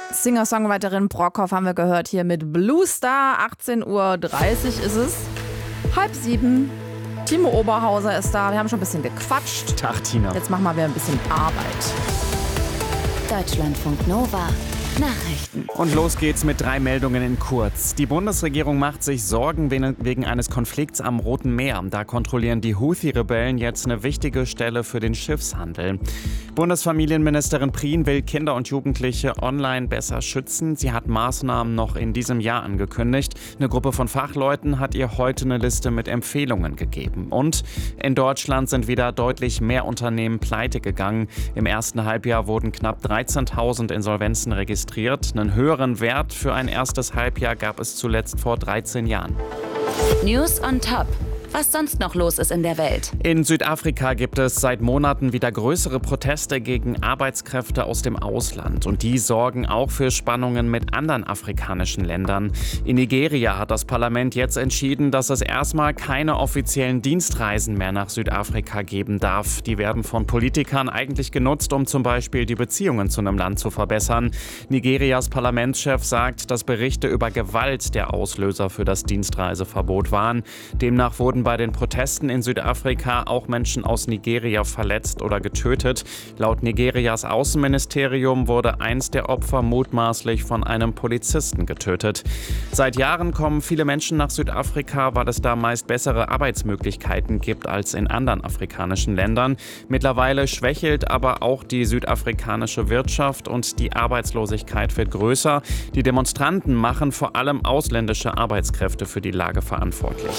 Singer-Songwriterin Brockhoff haben wir gehört hier mit Blue Star. 18:30 Uhr ist es. 6:30. Timo Oberhauser ist da. Wir haben schon ein bisschen gequatscht. Tag, Tina. Jetzt machen wir wieder ein bisschen Arbeit. Deutschlandfunk Nova. Nachrichten. Und los geht's mit 3 Meldungen in kurz. Die Bundesregierung macht sich Sorgen wegen eines Konflikts am Roten Meer. Da kontrollieren die Houthi-Rebellen jetzt eine wichtige Stelle für den Schiffshandel. Bundesfamilienministerin Prien will Kinder und Jugendliche online besser schützen. Sie hat Maßnahmen noch in diesem Jahr angekündigt. Eine Gruppe von Fachleuten hat ihr heute eine Liste mit Empfehlungen gegeben. Und in Deutschland sind wieder deutlich mehr Unternehmen pleite gegangen. Im ersten Halbjahr wurden knapp 13.000 Insolvenzen registriert. Einen höheren Wert für ein erstes Halbjahr gab es zuletzt vor 13 Jahren. News on Top. Was sonst noch los ist in der Welt. In Südafrika gibt es seit Monaten wieder größere Proteste gegen Arbeitskräfte aus dem Ausland. Und die sorgen auch für Spannungen mit anderen afrikanischen Ländern. In Nigeria hat das Parlament jetzt entschieden, dass es erstmal keine offiziellen Dienstreisen mehr nach Südafrika geben darf. Die werden von Politikern eigentlich genutzt, um zum Beispiel die Beziehungen zu einem Land zu verbessern. Nigerias Parlamentschef sagt, dass Berichte über Gewalt der Auslöser für das Dienstreiseverbot waren. Demnach wurden bei den Protesten in Südafrika auch Menschen aus Nigeria verletzt oder getötet. Laut Nigerias Außenministerium wurde eins der Opfer mutmaßlich von einem Polizisten getötet. Seit Jahren kommen viele Menschen nach Südafrika, weil es da meist bessere Arbeitsmöglichkeiten gibt als in anderen afrikanischen Ländern. Mittlerweile schwächelt aber auch die südafrikanische Wirtschaft und die Arbeitslosigkeit wird größer. Die Demonstranten machen vor allem ausländische Arbeitskräfte für die Lage verantwortlich.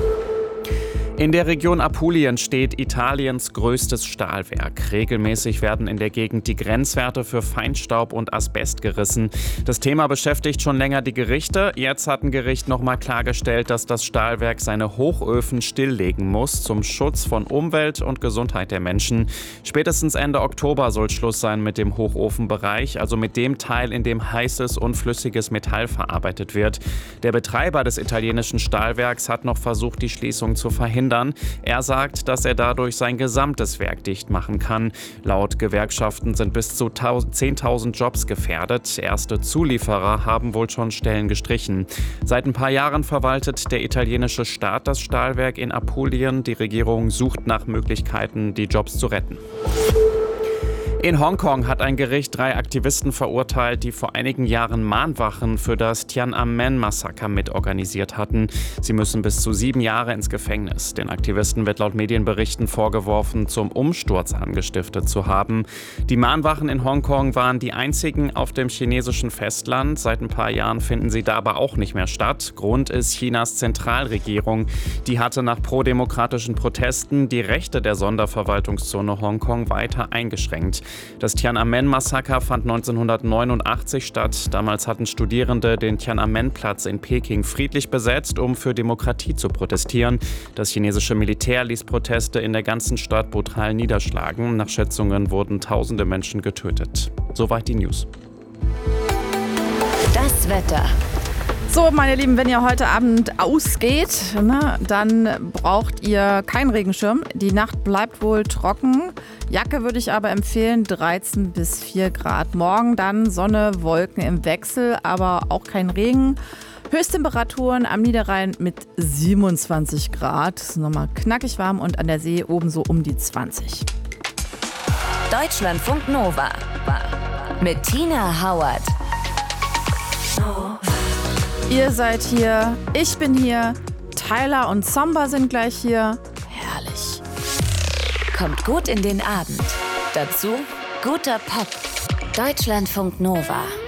In der Region Apulien steht Italiens größtes Stahlwerk. Regelmäßig werden in der Gegend die Grenzwerte für Feinstaub und Asbest gerissen. Das Thema beschäftigt schon länger die Gerichte. Jetzt hat ein Gericht nochmal klargestellt, dass das Stahlwerk seine Hochöfen stilllegen muss zum Schutz von Umwelt und Gesundheit der Menschen. Spätestens Ende Oktober soll Schluss sein mit dem Hochofenbereich, also mit dem Teil, in dem heißes und flüssiges Metall verarbeitet wird. Der Betreiber des italienischen Stahlwerks hat noch versucht, die Schließung zu verhindern. Er sagt, dass er dadurch sein gesamtes Werk dicht machen kann. Laut Gewerkschaften sind bis zu 10.000 Jobs gefährdet. Erste Zulieferer haben wohl schon Stellen gestrichen. Seit ein paar Jahren verwaltet der italienische Staat das Stahlwerk in Apulien. Die Regierung sucht nach Möglichkeiten, die Jobs zu retten. In Hongkong hat ein Gericht 3 Aktivisten verurteilt, die vor einigen Jahren Mahnwachen für das Tiananmen-Massaker mitorganisiert hatten. Sie müssen bis zu 7 Jahre ins Gefängnis. Den Aktivisten wird laut Medienberichten vorgeworfen, zum Umsturz angestiftet zu haben. Die Mahnwachen in Hongkong waren die einzigen auf dem chinesischen Festland. Seit ein paar Jahren finden sie da aber auch nicht mehr statt. Grund ist Chinas Zentralregierung. Die hatte nach prodemokratischen Protesten die Rechte der Sonderverwaltungszone Hongkong weiter eingeschränkt. Das Tiananmen-Massaker fand 1989 statt. Damals hatten Studierende den Tiananmen-Platz in Peking friedlich besetzt, um für Demokratie zu protestieren. Das chinesische Militär ließ Proteste in der ganzen Stadt brutal niederschlagen. Nach Schätzungen wurden tausende Menschen getötet. Soweit die News. Das Wetter. So, meine Lieben, wenn ihr heute Abend ausgeht, dann braucht ihr keinen Regenschirm. Die Nacht bleibt wohl trocken. Jacke würde ich aber empfehlen, 13 bis 4 Grad. Morgen dann Sonne, Wolken im Wechsel, aber auch kein Regen. Höchsttemperaturen am Niederrhein mit 27 Grad. Das ist nochmal knackig warm und an der See oben so um die 20. Deutschlandfunk Nova. Mit Tina Hauert. Ihr seid hier, ich bin hier, Tyler und Zomba sind gleich hier. Herrlich. Kommt gut in den Abend. Dazu guter Pop. Deutschlandfunk Nova.